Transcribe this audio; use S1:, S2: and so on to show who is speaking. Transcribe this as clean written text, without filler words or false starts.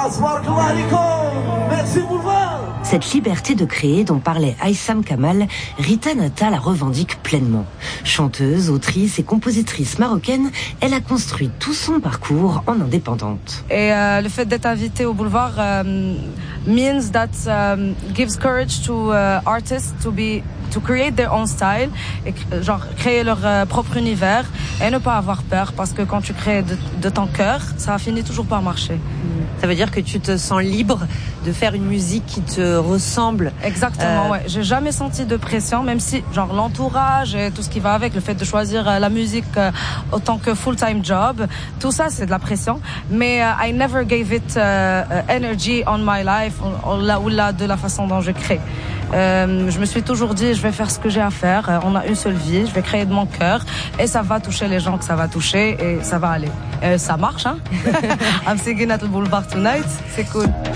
S1: Merci Boulevard.
S2: Cette liberté de créer dont parlait Aïssam Kamal, Rita Nata la revendique pleinement. Chanteuse, autrice et compositrice marocaine, elle a construit tout son parcours en indépendante.
S3: Et le fait d'être invitée au Boulevard means that gives courage to artists to create their own style et genre créer leur propre univers et ne pas avoir peur parce que quand tu crées de ton cœur, ça finit toujours par marcher.
S4: Ça veut dire que tu te sens libre de faire une musique qui te ressemble.
S3: Exactement, ouais. J'ai jamais senti de pression, même si genre l'entourage et tout ce qui va avec, le fait de choisir la musique autant que full-time job, tout ça c'est de la pression. Mais I never gave it energy on my life ou de la façon dont je crée. Je me suis toujours dit, je vais faire ce que j'ai à faire. On a une seule vie, je vais créer de mon cœur et ça va toucher les gens que ça va toucher et ça va aller. Ça marche, hein? I'm singing at the Boulevard tonight, c'est cool.